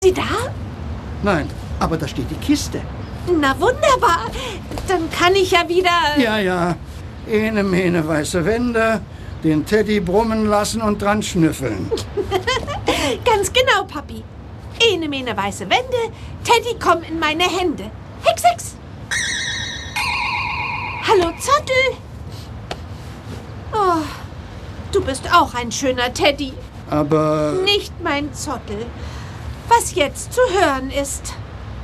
Sie da? Nein, aber da steht die Kiste. Na wunderbar. Dann kann ich ja wieder... Ja. Ene, mene, weiße Wände, den Teddy brummen lassen und dran schnüffeln. Ganz genau, Papi. Ene, mene, weiße Wände, Teddy, komm in meine Hände. Hex, hex. Hallo, Zottel. Oh, du bist auch ein schöner Teddy. Aber... Nicht mein Zottel. Was jetzt zu hören ist.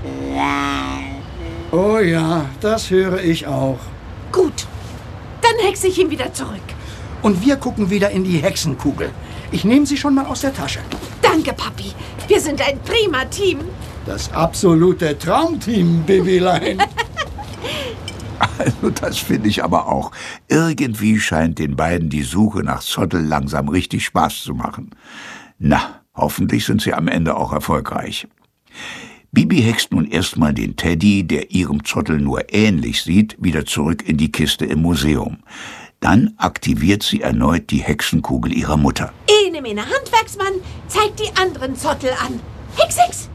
Oh ja, das höre ich auch. Gut, dann hexe ich ihn wieder zurück. Und wir gucken wieder in die Hexenkugel. Ich nehme sie schon mal aus der Tasche. Danke, Papi. Wir sind ein prima Team. Das absolute Traumteam, Babylein. Also das finde ich aber auch. Irgendwie scheint den beiden die Suche nach Zottel langsam richtig Spaß zu machen. Na, hoffentlich sind sie am Ende auch erfolgreich. Bibi hext nun erstmal den Teddy, der ihrem Zottel nur ähnlich sieht, wieder zurück in die Kiste im Museum. Dann aktiviert sie erneut die Hexenkugel ihrer Mutter. Ene, mene, Handwerksmann, zeigt die anderen Zottel an. Hex, hex.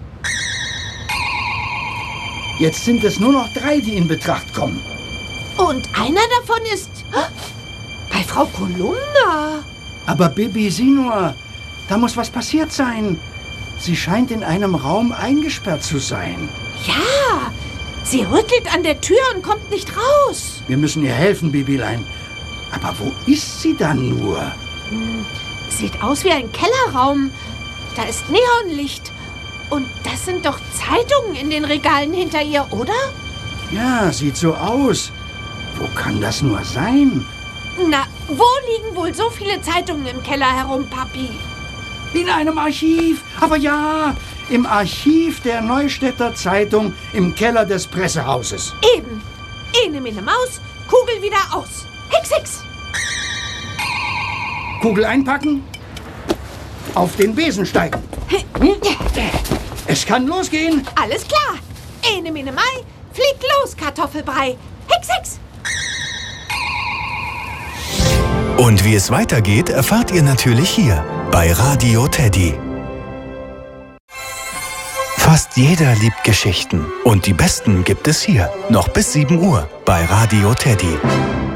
Jetzt sind es nur noch 3, die in Betracht kommen. Und einer davon ist bei Frau Kolumna. Aber Bibi, sieh nur, da muss was passiert sein. Sie scheint in einem Raum eingesperrt zu sein. Ja, sie rüttelt an der Tür und kommt nicht raus. Wir müssen ihr helfen, Bibilein. Aber wo ist sie dann nur? Sieht aus wie ein Kellerraum. Da ist Neonlicht. Und das sind doch Zeitungen in den Regalen hinter ihr, oder? Ja, sieht so aus. Wo kann das nur sein? Na, wo liegen wohl so viele Zeitungen im Keller herum, Papi? In einem Archiv. Aber ja, im Archiv der Neustädter Zeitung im Keller des Pressehauses. Eben. Ene, mene, Maus, Kugel wieder aus. Hex, hex. Kugel einpacken. Auf den Besen steigen. Es kann losgehen. Alles klar. Ene, mene, Mai, flieg los, Kartoffelbrei. Hex, hex. Und wie es weitergeht, erfahrt ihr natürlich hier bei Radio Teddy. Fast jeder liebt Geschichten und die besten gibt es hier, noch bis 7 Uhr bei Radio Teddy.